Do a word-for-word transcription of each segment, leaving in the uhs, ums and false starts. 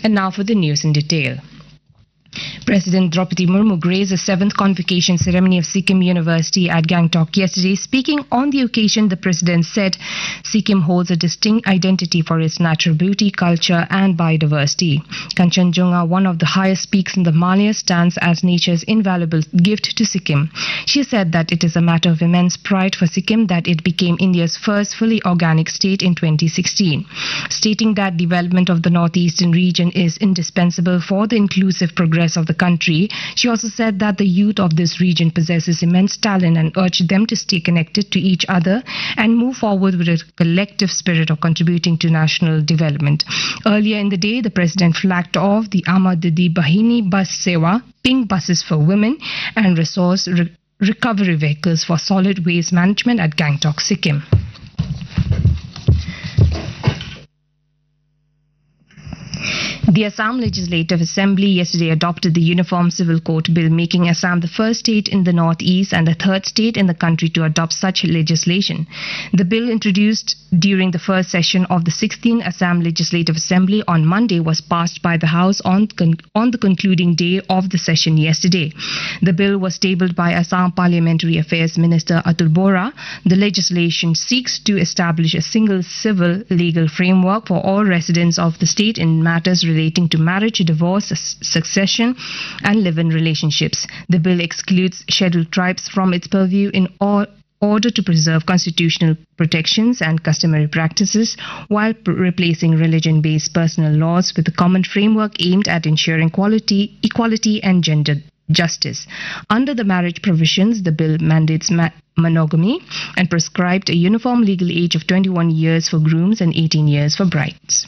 And now for the news in detail. President Draupadi Murmu graced the seventh convocation ceremony of Sikkim University at Gangtok yesterday. Speaking on the occasion, the president said Sikkim holds a distinct identity for its natural beauty, culture and biodiversity. Kanchenjunga, one of the highest peaks in the Himalayas, stands as nature's invaluable gift to Sikkim. She said that it is a matter of immense pride for Sikkim that it became India's first fully organic state in twenty sixteen. Stating that development of the northeastern region is indispensable for the inclusive progress of the country, she also said that the youth of this region possesses immense talent and urged them to stay connected to each other and move forward with a collective spirit of contributing to national development. Earlier in the day, the president flagged off the Amar Didi Bahini Bus Sewa, pink buses for women, and resource re- recovery vehicles for solid waste management at Gangtok, Sikkim. The Assam Legislative Assembly yesterday adopted the Uniform Civil Code Bill, making Assam the first state in the northeast and the third state in the country to adopt such legislation. The bill, introduced during the first session of the sixteenth Assam Legislative Assembly on Monday, was passed by the House on, con- on the concluding day of the session yesterday. The bill was tabled by Assam Parliamentary Affairs Minister Atul Bora. The legislation seeks to establish a single civil legal framework for all residents of the state in matters related relating to marriage, divorce, succession and live-in relationships. The bill excludes scheduled tribes from its purview in all order to preserve constitutional protections and customary practices while p- replacing religion-based personal laws with a common framework aimed at ensuring quality, equality and gender justice. Under the marriage provisions, the bill mandates ma- monogamy and prescribed a uniform legal age of twenty-one years for grooms and eighteen years for brides.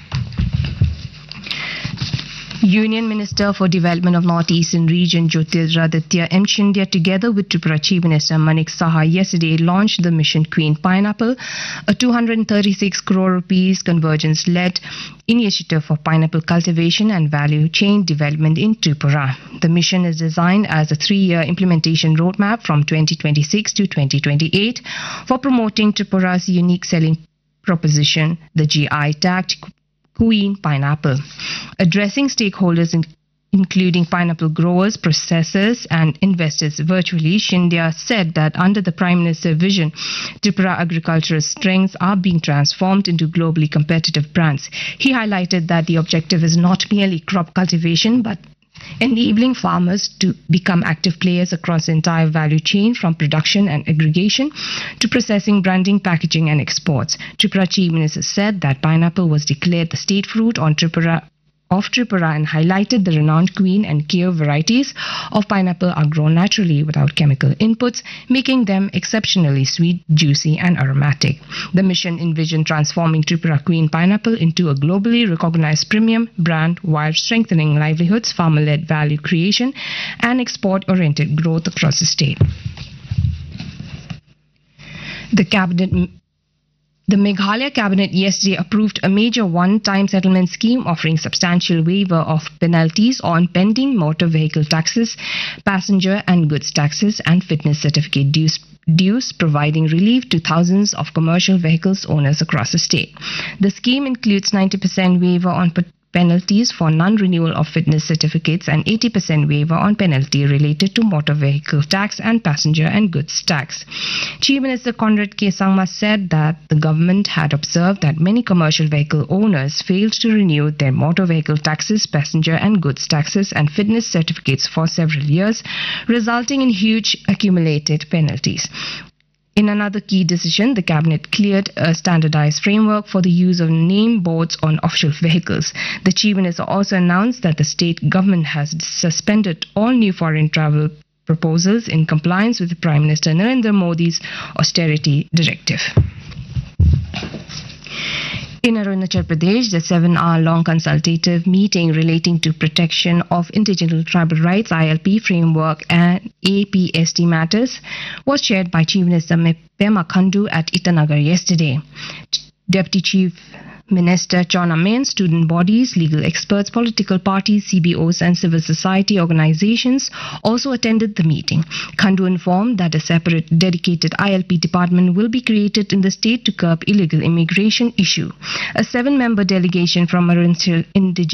Union Minister for Development of Northeastern Region Jyotiraditya M. Scindia, together with Tripura Chief Minister Manik Saha, yesterday launched the Mission Queen Pineapple, a two hundred thirty-six crore rupees convergence-led initiative for pineapple cultivation and value chain development in Tripura. The mission is designed as a three-year implementation roadmap from twenty twenty-six to twenty twenty-eight for promoting Tripura's unique selling proposition, the G I-tagged Queen Pineapple. Addressing stakeholders in, including pineapple growers, processors and investors virtually, Scindia said that under the Prime Minister's vision, Tripura agricultural strengths are being transformed into globally competitive brands. He highlighted that the objective is not merely crop cultivation but enabling farmers to become active players across the entire value chain, from production and aggregation to processing, branding, packaging and exports. Tripura Chief Minister said that pineapple was declared the state fruit on Tripura of Tripura and highlighted the renowned Queen and Keo varieties of pineapple are grown naturally without chemical inputs, making them exceptionally sweet, juicy and aromatic. The mission envisioned transforming Tripura Queen Pineapple into a globally recognized premium brand while strengthening livelihoods, farmer-led value creation and export-oriented growth across the state. The cabinet The Meghalaya Cabinet yesterday approved a major one-time settlement scheme offering substantial waiver of penalties on pending motor vehicle taxes, passenger and goods taxes and fitness certificate dues, dues, providing relief to thousands of commercial vehicles owners across the state. The scheme includes ninety percent waiver on penalties for non-renewal of fitness certificates and eighty percent waiver on penalty related to motor vehicle tax and passenger and goods tax. Chief Minister Conrad K. Sangma said that the government had observed that many commercial vehicle owners failed to renew their motor vehicle taxes, passenger and goods taxes and fitness certificates for several years, resulting in huge accumulated penalties. In another key decision, the Cabinet cleared a standardized framework for the use of name boards on official vehicles. The Chief Minister also announced that the state government has suspended all new foreign travel proposals in compliance with Prime Minister Narendra Modi's austerity directive. In Arunachal Pradesh, the seven-hour-long consultative meeting relating to protection of indigenous tribal rights, I L P framework and A P S T matters was chaired by Chief Minister Pema Khandu at Itanagar yesterday. Deputy Chief Minister Chona Main, student bodies, legal experts, political parties, C B Os and civil society organizations also attended the meeting. Khandu informed that a separate dedicated I L P department will be created in the state to curb illegal immigration issue. A seven-member delegation from Arunachal Indigenous